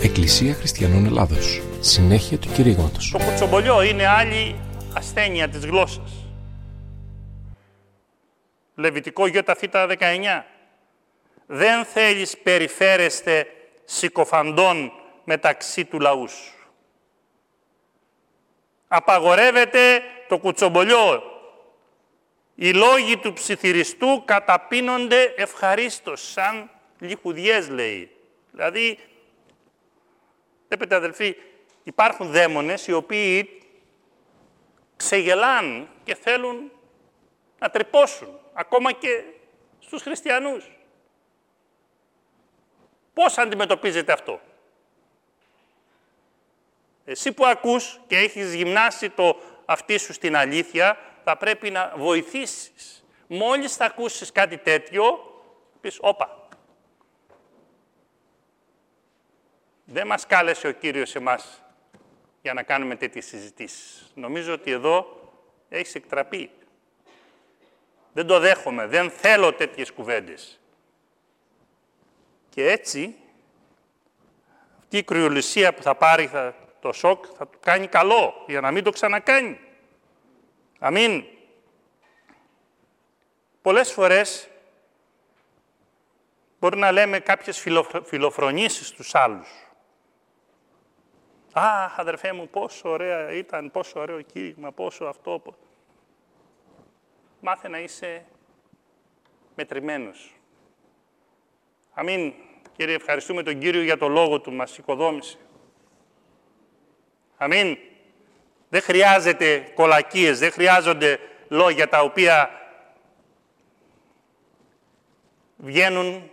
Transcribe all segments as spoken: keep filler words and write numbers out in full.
Εκκλησία Χριστιανών Ελλάδος. Συνέχεια του κηρύγματος. Το κουτσομπολιό είναι άλλη ασθένεια της γλώσσας. Λεβιτικό Ι δεκαεννιά. Δεν θέλεις περιφέρεστε συκοφαντών μεταξύ του λαού σου. Απαγορεύεται το κουτσομπολιό. Οι λόγοι του ψιθυριστού καταπίνονται ευχαρίστως, σαν λιχουδιές λέει. Δηλαδή, βλέπετε αδελφοί, υπάρχουν δαίμονες οι οποίοι ξεγελάν και θέλουν να τρυπώσουν, ακόμα και στους χριστιανούς. Πώς αντιμετωπίζετε αυτό? Εσύ που ακούς και έχεις γυμνάσει το αυτί σου στην αλήθεια, θα πρέπει να βοηθήσεις. Μόλις θα ακούσεις κάτι τέτοιο, πεις, όπα. Δεν μας κάλεσε ο Κύριος εμάς για να κάνουμε τέτοιες συζητήσεις. Νομίζω ότι εδώ έχεις εκτραπεί. Δεν το δέχομαι, δεν θέλω τέτοιες κουβέντες. Και έτσι, αυτή η κρυολυσία που θα πάρει θα, το σοκ θα του κάνει καλό, για να μην το ξανακάνει. Αμήν. Πολλές φορές μπορεί να λέμε κάποιες φιλοφρο... φιλοφρονήσεις στους άλλους. Α, αδερφέ μου, πόσο ωραία ήταν, πόσο ωραίο κήρυγμα, πόσο αυτό. Μάθε να είσαι μετρημένος. Αμήν. Κύριε, ευχαριστούμε τον Κύριο για το λόγο του, μας οικοδόμησε. Αμήν. Δεν χρειάζεται κολακίες, δεν χρειάζονται λόγια τα οποία βγαίνουν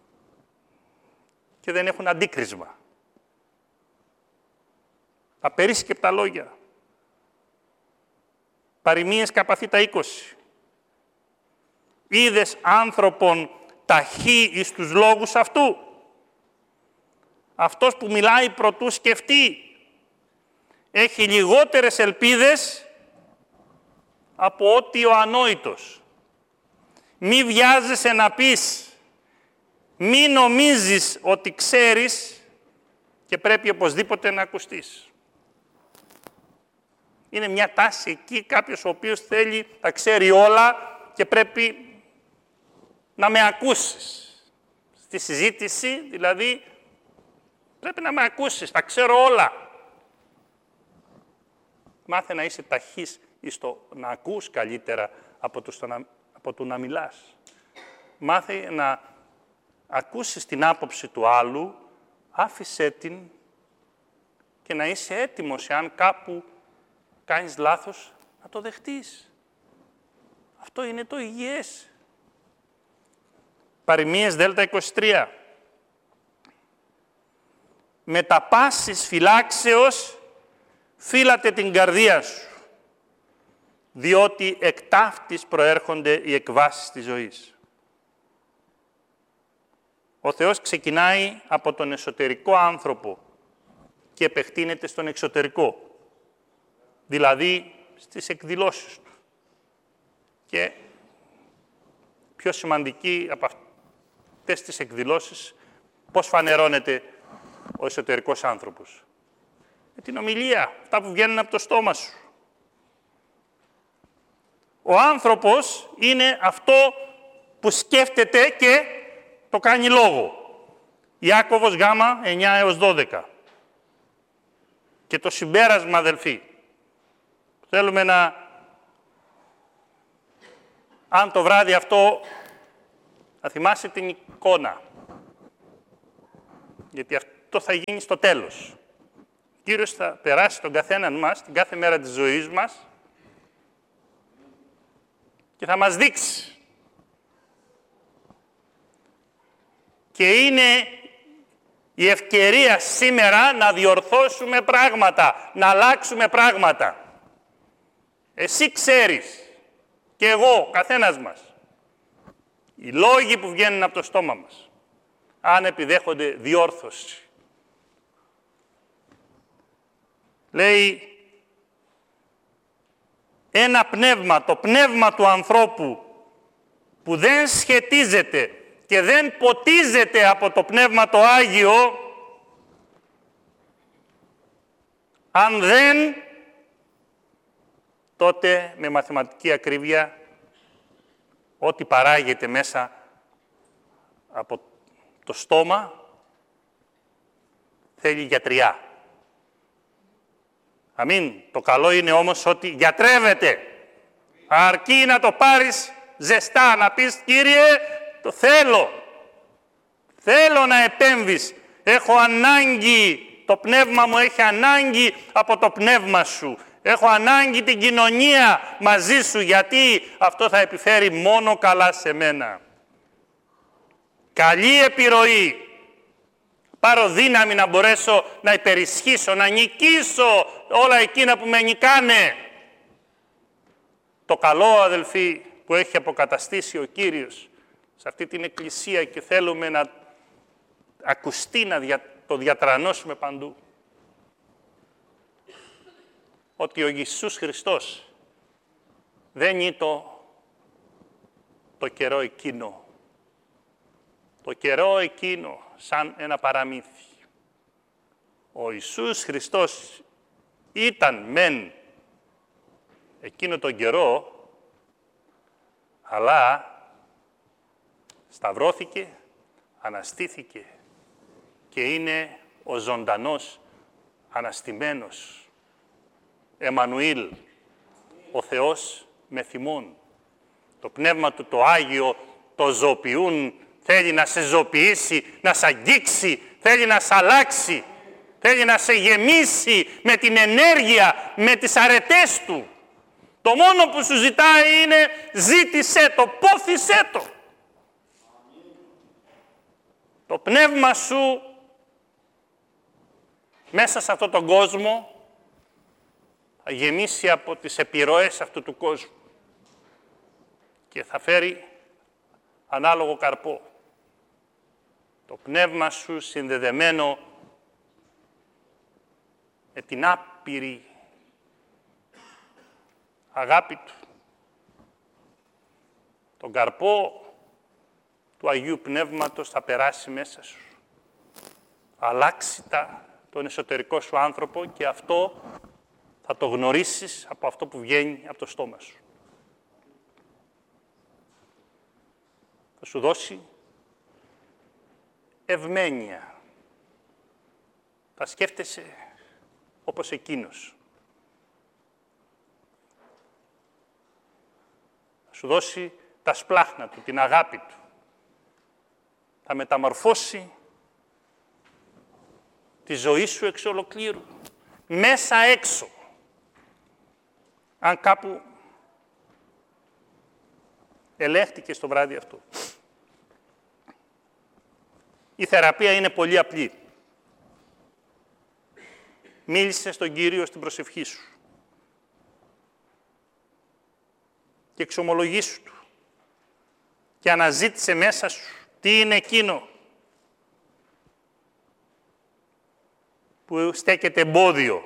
και δεν έχουν αντίκρισμα. Απερίσκεπτα λόγια. Παροιμίες Καπαθήτα είκοσι. Είδες άνθρωπον ταχύ εις τους λόγους αυτού. Αυτός που μιλάει προτού σκεφτεί. Έχει λιγότερες ελπίδες από ότι ο ανόητος. Μη βιάζεσαι να πεις, μη νομίζεις ότι ξέρεις και πρέπει οπωσδήποτε να ακουστείς. Είναι μια τάση εκεί κάποιος ο οποίος θέλει, τα ξέρει όλα και πρέπει να με ακούσεις. Στη συζήτηση, δηλαδή, πρέπει να με ακούσεις, τα ξέρω όλα. Μάθε να είσαι ταχύς στο να ακούς καλύτερα από το, να, από το να μιλάς. Μάθε να ακούσεις την άποψη του άλλου, άφησέ την και να είσαι έτοιμος, εάν κάπου κάνεις λάθος, να το δεχτείς. Αυτό είναι το υγιές. Παροιμίες Δέλτα είκοσι τρία. Με τα πάσης φυλάξεως φύλατε την καρδία σου, διότι εκ ταύτης προέρχονται οι εκβάσεις της ζωής. Ο Θεός ξεκινάει από τον εσωτερικό άνθρωπο και επεκτείνεται στον εξωτερικό, δηλαδή στις εκδηλώσεις του. Και πιο σημαντική από αυτές τις εκδηλώσεις, πώς φανερώνεται ο εσωτερικός άνθρωπος. Με την ομιλία, αυτά που βγαίνουν από το στόμα σου. Ο άνθρωπος είναι αυτό που σκέφτεται και το κάνει λόγο. Ιάκωβος Γ, εννιά έως δώδεκα. Και το συμπέρασμα, αδελφοί, θέλουμε να, αν το βράδυ αυτό, να θυμάσαι την εικόνα. Γιατί αυτό θα γίνει στο τέλος. Ο Κύριος θα περάσει τον καθέναν μας, την κάθε μέρα της ζωής μας και θα μας δείξει. Και είναι η ευκαιρία σήμερα να διορθώσουμε πράγματα, να αλλάξουμε πράγματα. Εσύ ξέρεις και εγώ, καθένας μας, οι λόγοι που βγαίνουν από το στόμα μας, αν επιδέχονται διόρθωση. Λέει, ένα πνεύμα, το πνεύμα του ανθρώπου, που δεν σχετίζεται και δεν ποτίζεται από το Πνεύμα το Άγιο, Αν δεν, τότε με μαθηματική ακρίβεια, ό,τι παράγεται μέσα από το στόμα, θέλει γιατριά. Αμήν. Το καλό είναι όμως ότι γιατρεύεται. Αρκεί να το πάρεις ζεστά, να πεις, Κύριε, το θέλω. Θέλω να επέμβεις. Έχω ανάγκη, το πνεύμα μου έχει ανάγκη από το πνεύμα σου. Έχω ανάγκη την κοινωνία μαζί σου, γιατί αυτό θα επιφέρει μόνο καλά σε μένα. Καλή επιρροή. Πάρω δύναμη να μπορέσω να υπερισχύσω, να νικήσω όλα εκείνα που με νικάνε. Το καλό, αδελφοί, που έχει αποκαταστήσει ο Κύριος σε αυτή την εκκλησία και θέλουμε να ακουστεί, να δια, το διατρανώσουμε παντού. Ότι ο Ιησούς Χριστός δεν είναι το, το καιρό εκείνο. Το καιρό εκείνο σαν ένα παραμύθι. Ο Ιησούς Χριστός ήταν μεν εκείνο τον καιρό, αλλά σταυρώθηκε, αναστήθηκε και είναι ο ζωντανός, αναστημένος Εμμανουήλ, ο Θεός με θυμών. Το Πνεύμα Του, το Άγιο, το ζωοποιούν, θέλει να σε ζωοποιήσει, να σε αγγίξει, θέλει να σε αλλάξει, θέλει να σε γεμίσει με την ενέργεια, με τις αρετές Του. Το μόνο που σου ζητάει είναι ζήτησέ το, πόθησέ το. Το πνεύμα σου μέσα σε αυτόν τον κόσμο θα γεμίσει από τις επιρροές αυτού του κόσμου και θα φέρει ανάλογο καρπό. Το πνεύμα σου συνδεδεμένο με την άπειρη αγάπη Του. Τον καρπό του Αγίου Πνεύματος θα περάσει μέσα σου. Αλλάξει τα, τον εσωτερικό σου άνθρωπο και αυτό θα το γνωρίσεις από αυτό που βγαίνει από το στόμα σου. Θα σου δώσει ευμένεια. Θα σκέφτεσαι όπως εκείνος. Θα σου δώσει τα σπλάχνα Του, την αγάπη Του. Θα μεταμορφώσει τη ζωή σου εξ ολοκλήρου. Μέσα έξω. Αν κάπου ελέγχτηκε στο βράδυ αυτό. Η θεραπεία είναι πολύ απλή. Μίλησε στον Κύριο στην προσευχή σου. Και εξομολογήσου Του. Και αναζήτησε μέσα σου τι είναι εκείνο που στέκεται εμπόδιο.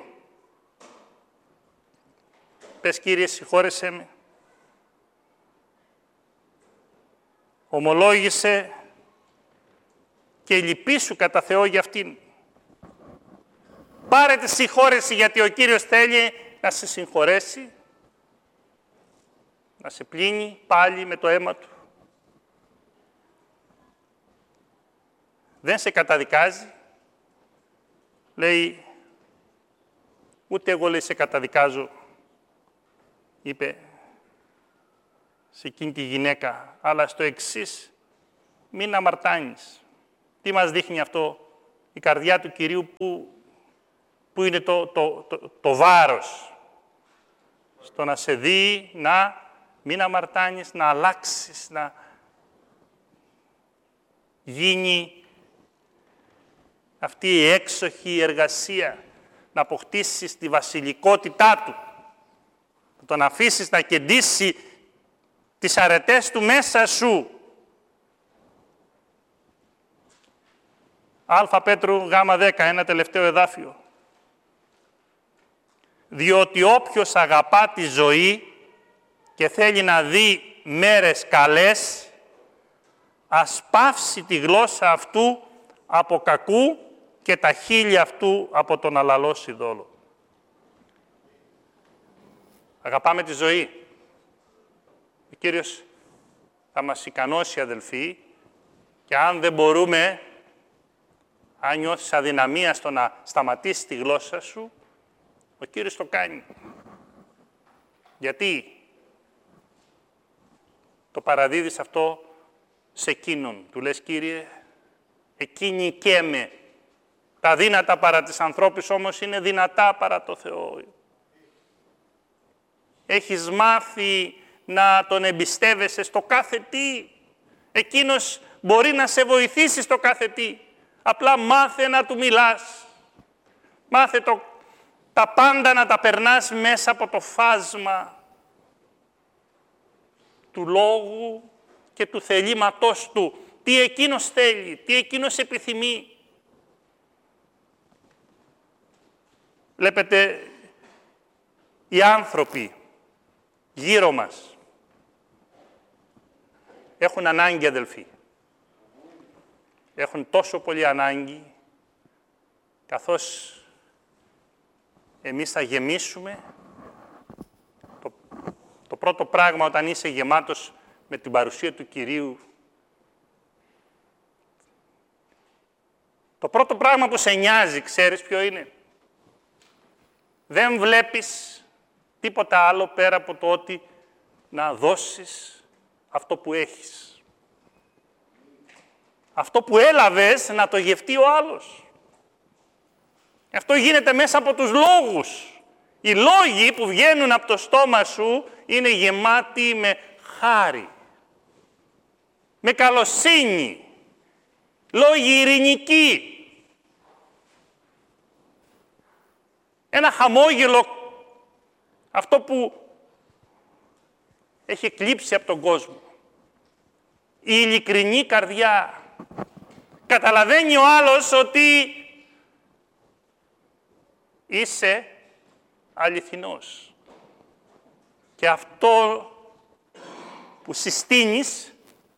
Πες, Κύριε, συγχώρεσέ με. Ομολόγησε και λυπήσου κατά Θεό για αυτήν. Πάρε τη συγχώρεση, γιατί ο Κύριος θέλει να σε συγχωρέσει, να σε πλύνει πάλι με το αίμα Του. Δεν σε καταδικάζει. Λέει, ούτε εγώ, λέει, σε καταδικάζω, είπε σε εκείνη τη γυναίκα, αλλά στο εξής, μην αμαρτάνεις. Τι μας δείχνει αυτό? Η καρδιά του Κυρίου που, που είναι το, το, το, το βάρος. Στο να σε δει, να μην αμαρτάνεις, να αλλάξεις, να γίνει αυτή η έξοχη εργασία, να αποκτήσεις τη βασιλικότητά Του, να τον αφήσεις να κεντήσει τις αρετές Του μέσα σου. Α Πέτρου Γ δέκα, ένα τελευταίο εδάφιο. Διότι όποιος αγαπά τη ζωή και θέλει να δει μέρες καλές, ας πάυσει τη γλώσσα αυτού από κακού και τα χείλη αυτού από τον αλαλός ειδόλο. Αγαπάμε τη ζωή. Ο Κύριος θα μας ικανώσει, αδελφοί, και αν δεν μπορούμε, αν νιώθεις αδυναμία στο να σταματήσεις τη γλώσσα σου, ο Κύριος το κάνει. Γιατί το παραδίδεις αυτό σε εκείνον. Του λες, Κύριε, εκεί νικέμαι. Τα δύνατα παρά της ανθρώπης όμως είναι δυνατά παρά το Θεό. Έχεις μάθει να τον εμπιστεύεσαι στο κάθε τι. Εκείνος μπορεί να σε βοηθήσει στο κάθε τι. Απλά μάθε να του μιλάς. Μάθε το, τα πάντα να τα περνάς μέσα από το φάσμα του λόγου και του θελήματός του. Τι εκείνος θέλει, τι εκείνος επιθυμεί. Βλέπετε, οι άνθρωποι γύρω μας έχουν ανάγκη, αδελφοί. Έχουν τόσο πολύ ανάγκη, καθώς εμείς θα γεμίσουμε. Το, το πρώτο πράγμα όταν είσαι γεμάτος με την παρουσία του Κυρίου, το πρώτο πράγμα που σε νοιάζει, ξέρεις ποιο είναι? Δεν βλέπεις τίποτα άλλο πέρα από το ότι να δώσεις αυτό που έχεις. Αυτό που έλαβες να το γευτεί ο άλλος. Αυτό γίνεται μέσα από τους λόγους. Οι λόγοι που βγαίνουν από το στόμα σου είναι γεμάτοι με χάρη, με καλοσύνη, λόγοι ειρηνικοί. Ένα χαμόγελο, αυτό που έχει εκλείψει από τον κόσμο. Η ειλικρινή καρδιά. Καταλαβαίνει ο άλλος ότι είσαι αληθινός. Και αυτό που συστήνεις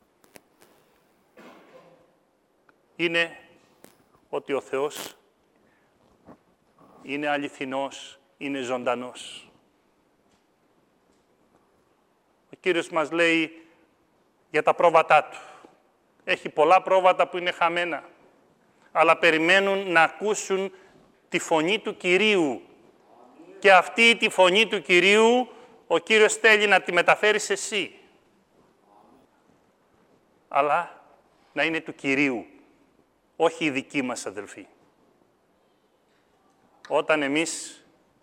είναι ότι ο Θεός είναι αληθινός, είναι ζωντανός. Ο Κύριος μας λέει για τα πρόβατά Του. Έχει πολλά πρόβατα που είναι χαμένα, αλλά περιμένουν να ακούσουν τη φωνή του Κυρίου. Και αυτή τη φωνή του Κυρίου ο Κύριος θέλει να τη μεταφέρει σε εσύ. Αλλά να είναι του Κυρίου, όχι η δική μας, αδελφοί. Όταν εμείς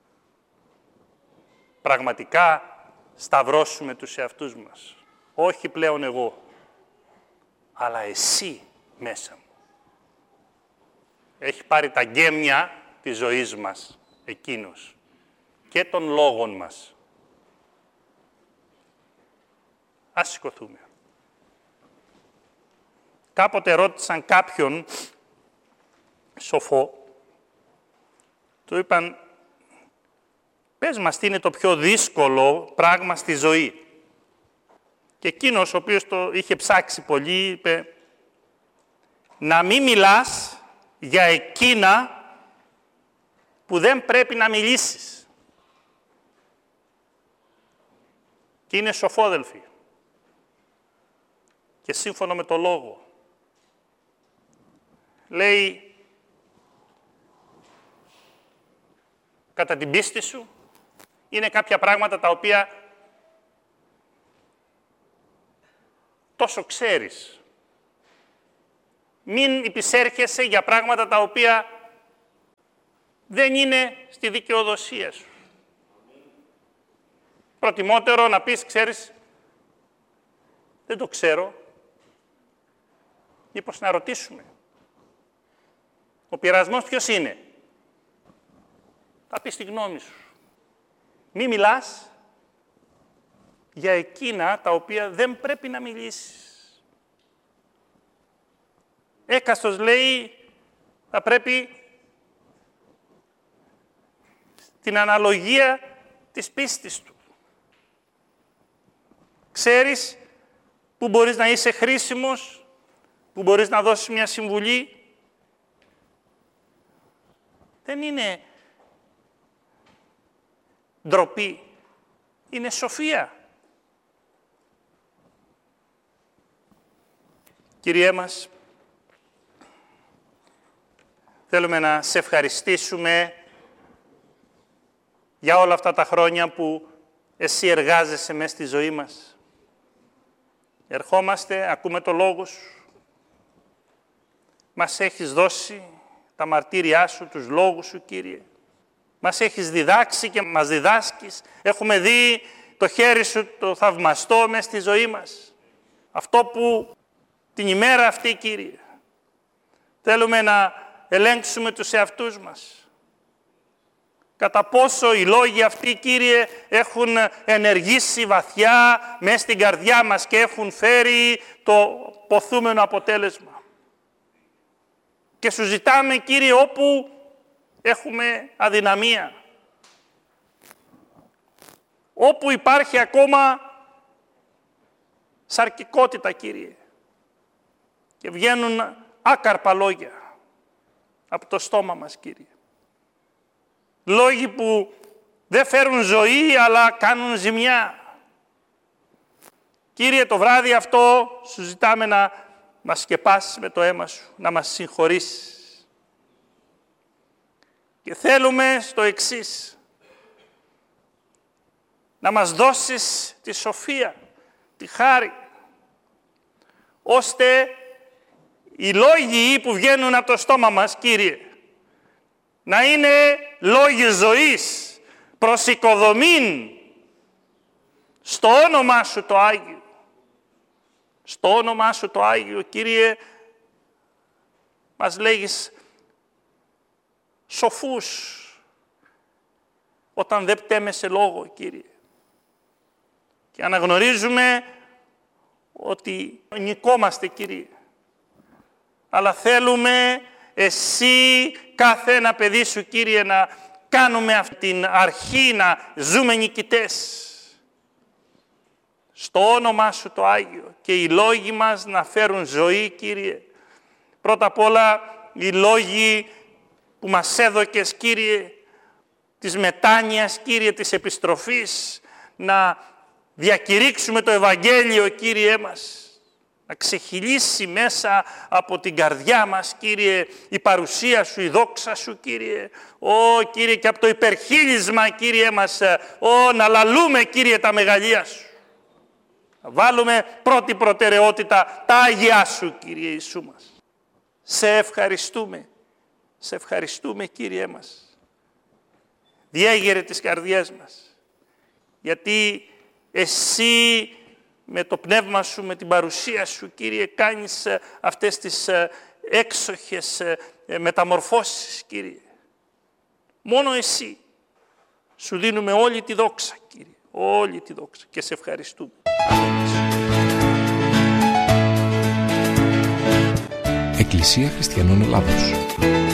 πραγματικά σταυρώσουμε τους εαυτούς μας, όχι πλέον εγώ, αλλά εσύ μέσα μου. Έχει πάρει τα γκέμια της ζωής μας, εκείνος, και των λόγων μας. Ας σηκωθούμε. Κάποτε ρώτησαν κάποιον σοφό, του είπαν, πες μας τι είναι το πιο δύσκολο πράγμα στη ζωή. Και εκείνος, ο οποίος το είχε ψάξει πολύ, είπε, να μην μιλάς για εκείνα που δεν πρέπει να μιλήσεις. Και είναι σοφόδελφοι. Και σύμφωνο με το λόγο. Λέει, κατά την πίστη σου, είναι κάποια πράγματα τα οποία τόσο ξέρεις. Μην υπησέρχεσαι για πράγματα τα οποία δεν είναι στη δικαιοδοσία σου. Προτιμότερο να πεις, ξέρεις, δεν το ξέρω, μήπως να ρωτήσουμε. Ο πειρασμός ποιος είναι? Θα πεις τη γνώμη σου. Μη μιλάς για εκείνα τα οποία δεν πρέπει να μιλήσεις. Έκαστος, λέει, θα πρέπει την αναλογία της πίστης του. Ξέρεις που μπορείς να είσαι χρήσιμος, που μπορείς να δώσεις μια συμβουλή. Δεν είναι ντροπή είναι σοφία. Κύριέ μας, θέλουμε να σε ευχαριστήσουμε για όλα αυτά τα χρόνια που εσύ εργάζεσαι μέσα στη ζωή μας. Ερχόμαστε, ακούμε το λόγο σου. Μας έχεις δώσει τα μαρτύριά σου, τους λόγους σου, Κύριε. Μας έχεις διδάξει και μας διδάσκεις. Έχουμε δει το χέρι σου το θαυμαστό μέσα στη ζωή μας. Αυτό που την ημέρα αυτή, Κύριε, θέλουμε να ελέγξουμε τους εαυτούς μας. Κατά πόσο οι λόγοι αυτοί, Κύριε, έχουν ενεργήσει βαθιά μέσα στην καρδιά μας και έχουν φέρει το ποθούμενο αποτέλεσμα. Και σου ζητάμε, Κύριε, όπου έχουμε αδυναμία, όπου υπάρχει ακόμα σαρκικότητα, Κύριε, και βγαίνουν άκαρπα λόγια από το στόμα μας, Κύριε. Λόγοι που δεν φέρουν ζωή, αλλά κάνουν ζημιά. Κύριε, το βράδυ αυτό σου ζητάμε να μας σκεπάσεις με το αίμα σου, να μας συγχωρήσεις. Και θέλουμε στο εξής, να μας δώσεις τη σοφία, τη χάρη, ώστε οι λόγοι που βγαίνουν από το στόμα μας, Κύριε, να είναι λόγοι ζωής, προς οικοδομήν, στο όνομά σου το Άγιο. Στο όνομά σου το Άγιο, Κύριε, μας λέγεις σοφούς, όταν δεν πτέμεσαι λόγο, Κύριε. Και αναγνωρίζουμε ότι νικόμαστε, Κύριε. Αλλά θέλουμε εσύ, κάθε ένα παιδί σου, Κύριε, να κάνουμε αυτή την αρχή, να ζούμε νικητές. Στο όνομά σου το Άγιο και οι λόγοι μας να φέρουν ζωή, Κύριε. Πρώτα απ' όλα οι λόγοι που μας έδωκες, Κύριε, της μετάνοιας, Κύριε, της επιστροφής, να διακηρύξουμε το Ευαγγέλιο, Κύριε μας. Να ξεχυλήσει μέσα από την καρδιά μας, Κύριε, η παρουσία σου, η δόξα σου, Κύριε. Ω, Κύριε, και από το υπερχείλισμα, Κύριε μας, ω, να λαλούμε, Κύριε, τα μεγαλεία σου. Να βάλουμε πρώτη προτεραιότητα τα Άγιά σου, Κύριε Ιησού μας. Σε ευχαριστούμε. Σε ευχαριστούμε, Κύριε μας. Διέγερε τις καρδιές μας. Γιατί εσύ με το πνεύμα σου, με την παρουσία σου, Κύριε, κάνεις αυτές τις έξοχες μεταμορφώσεις, Κύριε. Μόνο εσύ. Σου δίνουμε όλη τη δόξα, Κύριε. Όλη τη δόξα. Και σε ευχαριστούμε. Εκκλησία Χριστιανών Ελλάδος.